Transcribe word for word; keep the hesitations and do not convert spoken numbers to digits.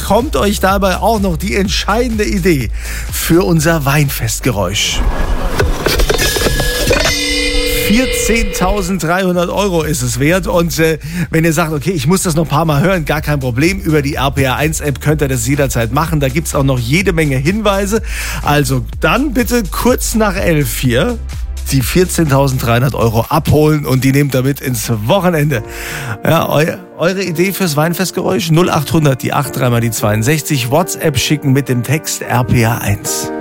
kommt euch dabei auch noch die entscheidende Idee für unser Weinfestgeräusch. vierzehntausenddreihundert Euro ist es wert und äh, wenn ihr sagt, okay, ich muss das noch ein paar Mal hören, gar kein Problem, über die R P R eins App könnt ihr das jederzeit machen, da gibt es auch noch jede Menge Hinweise, also dann bitte kurz nach elf hier die vierzehntausenddreihundert Euro abholen und die nehmt damit ins Wochenende. Ja, eu, eure Idee fürs Weinfestgeräusch null achthundert, die acht, dreimal die zweiundsechzig, WhatsApp schicken mit dem Text R P R eins.